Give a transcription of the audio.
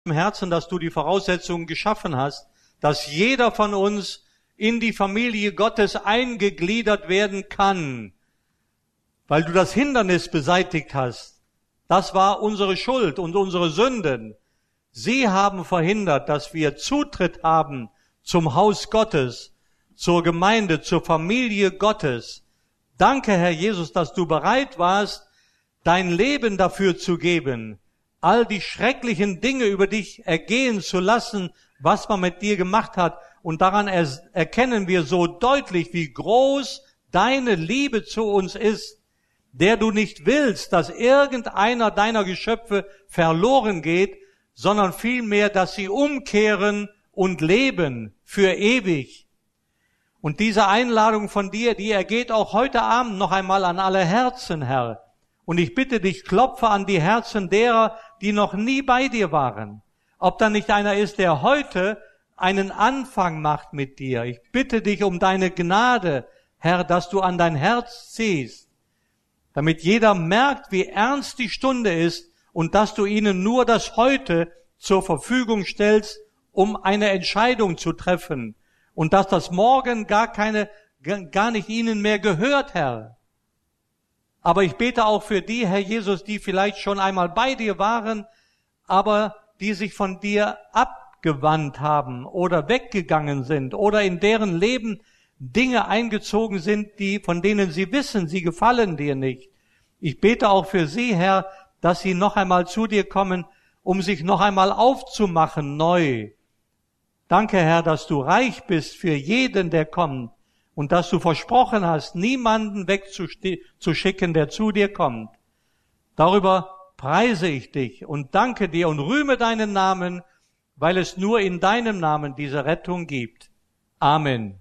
im Herzen, dass du die Voraussetzungen geschaffen hast, dass jeder von uns in die Familie Gottes eingegliedert werden kann, weil du das Hindernis beseitigt hast. Das war unsere Schuld und unsere Sünden. Sie haben verhindert, dass wir Zutritt haben zum Haus Gottes, zur Gemeinde, zur Familie Gottes. Danke, Herr Jesus, dass du bereit warst, dein Leben dafür zu geben, all die schrecklichen Dinge über dich ergehen zu lassen, was man mit dir gemacht hat. Und daran erkennen wir so deutlich, wie groß deine Liebe zu uns ist, der du nicht willst, dass irgendeiner deiner Geschöpfe verloren geht, sondern vielmehr, dass sie umkehren und leben für ewig. Und diese Einladung von dir, die ergeht auch heute Abend noch einmal an alle Herzen, Herr. Und ich bitte dich, klopfe an die Herzen derer, die noch nie bei dir waren. Ob da nicht einer ist, der heute einen Anfang macht mit dir. Ich bitte dich um deine Gnade, Herr, dass du an dein Herz ziehst, damit jeder merkt, wie ernst die Stunde ist und dass du ihnen nur das Heute zur Verfügung stellst, um eine Entscheidung zu treffen und dass das Morgen gar nicht ihnen mehr gehört, Herr. Aber ich bete auch für die, Herr Jesus, die vielleicht schon einmal bei dir waren, aber die sich von dir abgewandt haben oder weggegangen sind oder in deren Leben Dinge eingezogen sind, von denen sie wissen, sie gefallen dir nicht. Ich bete auch für sie, Herr, dass sie noch einmal zu dir kommen, um sich noch einmal aufzumachen neu. Danke, Herr, dass du reich bist für jeden, der kommt. Und dass du versprochen hast, niemanden wegzuschicken, der zu dir kommt. Darüber preise ich dich und danke dir und rühme deinen Namen, weil es nur in deinem Namen diese Rettung gibt. Amen.